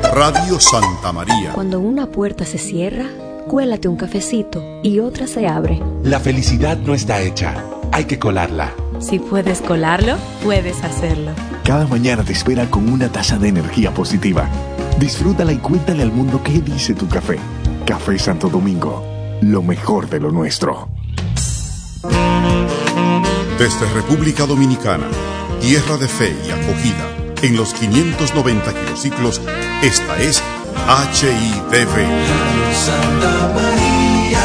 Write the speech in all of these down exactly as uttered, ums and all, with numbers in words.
Radio Santa María. Cuando una puerta se cierra, cuélate un cafecito y otra se abre. La felicidad no está hecha, hay que colarla. Si puedes colarlo, puedes hacerlo. Cada mañana te espera con una taza de energía positiva. Disfrútala y cuéntale al mundo qué dice tu café. Café Santo Domingo, lo mejor de lo nuestro. Desde República Dominicana, tierra de fe y acogida, en los quinientos noventa kilociclos, esta es H I D V. Santa María.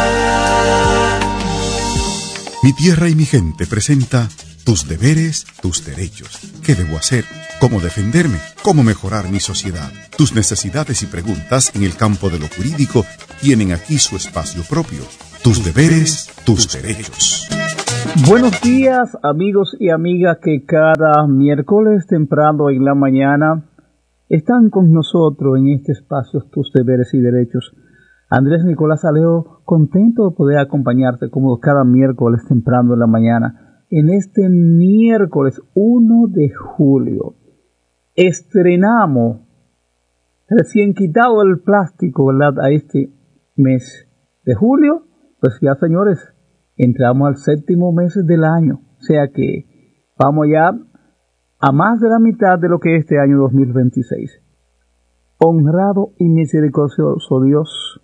Mi tierra y mi gente presenta tus deberes, tus derechos. ¿Qué debo hacer? ¿Cómo defenderme? ¿Cómo mejorar mi sociedad? Tus necesidades y preguntas en el campo de lo jurídico tienen aquí su espacio propio. Tus deberes, tus derechos. Buenos días, amigos y amigas que cada miércoles temprano en la mañana están con nosotros en este espacio Tus Deberes y Derechos. Andrés Nicolás Alejo, contento de poder acompañarte como cada miércoles temprano en la mañana. En este miércoles uno de julio estrenamos, recién quitado el plástico, ¿verdad?, a este mes de julio. Pues ya, señores, entramos al séptimo mes del año, o sea que vamos ya a más de la mitad de lo que es este año dos mil veintiséis. Honrado y misericordioso Dios,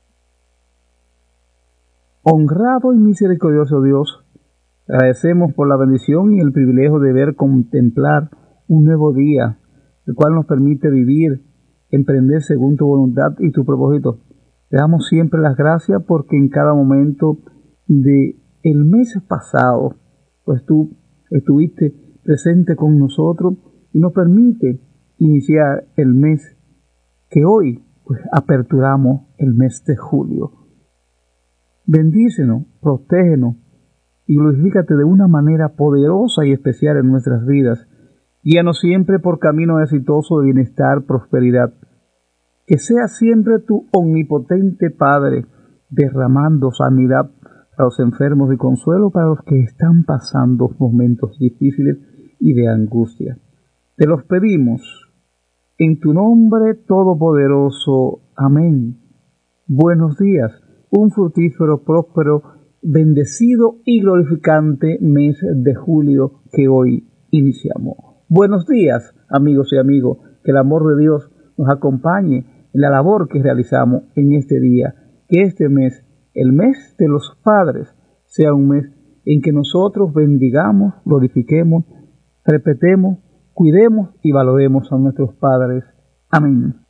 honrado y misericordioso Dios, agradecemos por la bendición y el privilegio de ver contemplar un nuevo día, el cual nos permite vivir, emprender según tu voluntad y tu propósito. Te damos siempre las gracias porque en cada momento de el mes pasado, pues tú estuviste presente con nosotros y nos permite iniciar el mes que hoy, pues aperturamos el mes de julio. Bendícenos, protégenos y glorifícate de una manera poderosa y especial en nuestras vidas. Guíanos siempre por camino exitoso de bienestar, prosperidad. Que sea siempre tu omnipotente Padre derramando sanidad a los enfermos y consuelo para los que están pasando momentos difíciles y de angustia. Te los pedimos en tu nombre todopoderoso. Amén. Buenos días, un fructífero, próspero, bendecido y glorificante mes de julio que hoy iniciamos. Buenos días, amigos y amigos, que el amor de Dios nos acompañe en la labor que realizamos en este día, que este mes, el mes de los padres, sea un mes en que nosotros bendigamos, glorifiquemos, respetemos, cuidemos y valoremos a nuestros padres. Amén.